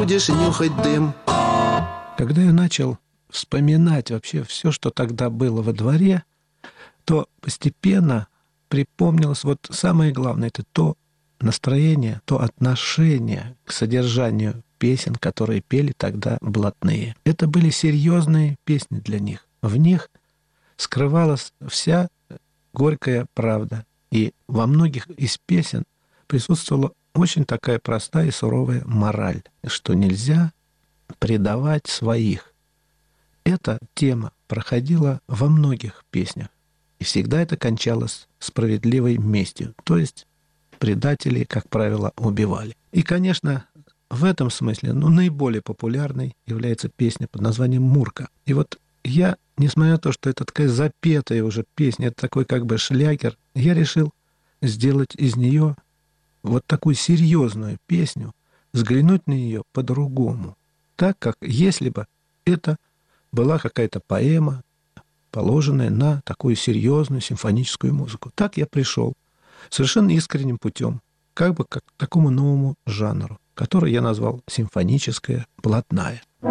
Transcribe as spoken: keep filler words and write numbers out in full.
будешь нюхать дым. Когда я начал вспоминать вообще все, что тогда было во дворе, то постепенно припомнилось вот самое главное, это то настроение, то отношение к содержанию песен, которые пели тогда блатные. Это были серьезные песни для них. В них скрывалась вся горькая правда. И во многих из песен присутствовала очень такая простая и суровая мораль, что нельзя предавать своих. Эта тема проходила во многих песнях. И всегда это кончалось справедливой местью. То есть предателей, как правило, убивали. И, конечно, в этом смысле ну, наиболее популярной является песня под названием «Мурка». И вот я, несмотря на то, что это такая запетая уже песня, это такой как бы шлягер, я решил сделать из нее вот такую серьезную песню, взглянуть на нее по-другому. Так, как если бы это была какая-то поэма, положенная на такую серьезную симфоническую музыку. Так я пришел совершенно искренним путем, как бы как к такому новому жанру, который я назвал симфоническая блатная.